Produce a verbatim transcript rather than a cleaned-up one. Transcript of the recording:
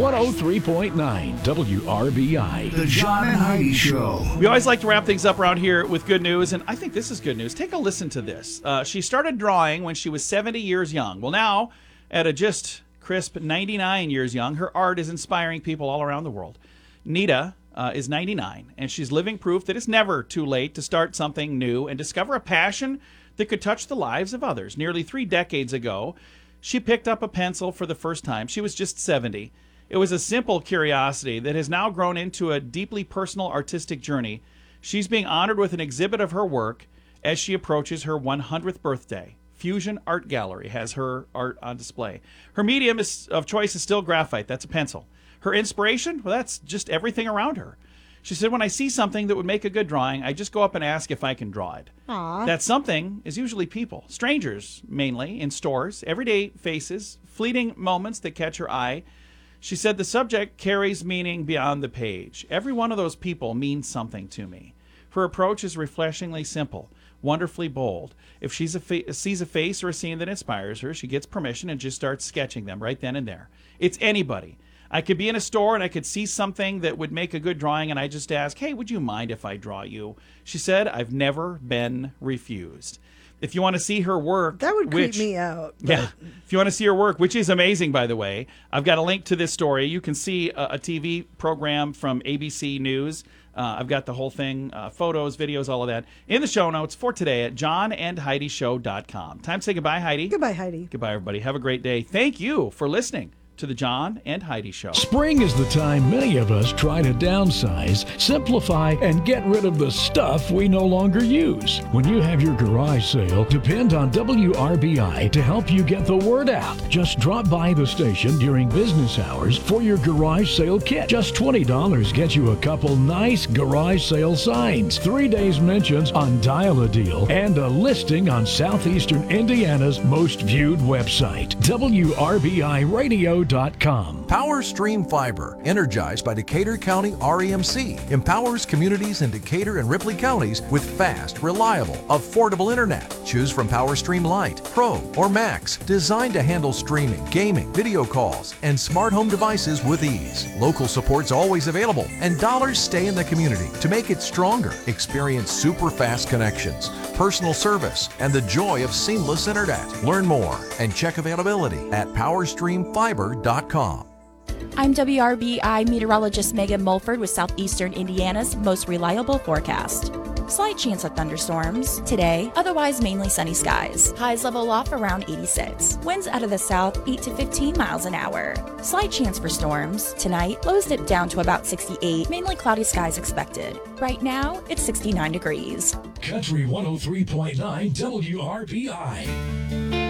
one oh three point nine W R B I. The John and Heidi Show. We always like to wrap things up around here with good news, and I think this is good news. Take a listen to this. Uh, she started drawing when she was seventy years young. Well, now, at a just crisp ninety-nine years young, her art is inspiring people all around the world. Nita uh, is ninety-nine, and she's living proof that it's never too late to start something new and discover a passion that could touch the lives of others. Nearly three decades ago, she picked up a pencil for the first time. She was just seventy. It was a simple curiosity that has now grown into a deeply personal artistic journey. She's being honored with an exhibit of her work as she approaches her one hundredth birthday. Fusion Art Gallery has her art on display. Her medium is, of choice is still graphite. That's a pencil. Her inspiration? Well, that's just everything around her. She said, when I see something that would make a good drawing, I just go up and ask if I can draw it. Aww. That something is usually people, strangers mainly, in stores, everyday faces, fleeting moments that catch her eye. She said the subject carries meaning beyond the page. Every one of those people means something to me. Her approach is refreshingly simple, wonderfully bold. If she fa- sees a face or a scene that inspires her, she gets permission and just starts sketching them right then and there. It's anybody. I could be in a store and I could see something that would make a good drawing and I just ask, hey, would you mind if I draw you? She said, I've never been refused. If you want to see her work... That would which, creep me out. But... Yeah. If you want to see her work, which is amazing, by the way, I've got a link to this story. You can see a, a T V program from A B C News. Uh, I've got the whole thing, uh, photos, videos, all of that, in the show notes for today at john and heidi show dot com. Time to say goodbye, Heidi. Goodbye, Heidi. Goodbye, everybody. Have a great day. Thank you for listening to the John and Heidi Show. Spring is the time many of us try to downsize, simplify, and get rid of the stuff we no longer use. When you have your garage sale, depend on W R B I to help you get the word out. Just drop by the station during business hours for your garage sale kit. Just twenty dollars gets you a couple nice garage sale signs, three days mentions on Dial a Deal, and a listing on Southeastern Indiana's most viewed website, W R B I radio dot com. Power Stream Fiber, energized by Decatur County R E M C, empowers communities in Decatur and Ripley counties with fast, reliable, affordable internet. Choose from Power Stream Lite, Pro, or Max, designed to handle streaming, gaming, video calls, and smart home devices with ease. Local support's always available, and dollars stay in the community to make it stronger. Experience super fast connections, personal service, and the joy of seamless internet. Learn more and check availability at power stream fiber dot com. I'm W R B I meteorologist Megan Mulford with Southeastern Indiana's most reliable forecast. Slight chance of thunderstorms today, otherwise mainly sunny skies. Highs level off around eighty-six. Winds out of the south eight to fifteen miles an hour. Slight chance for storms tonight. Lows dip down to about sixty-eight. Mainly cloudy skies expected. Right now, it's sixty-nine degrees. Country one oh three point nine W R B I.